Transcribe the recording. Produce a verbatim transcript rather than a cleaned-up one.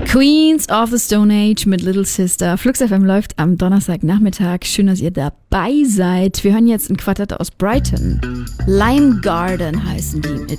Queens of the Stone Age mit Little Sister. Flux F M läuft am Donnerstagnachmittag. Schön, dass ihr dabei seid. Wir hören jetzt ein Quartett aus Brighton. Lime Garden heißen die mit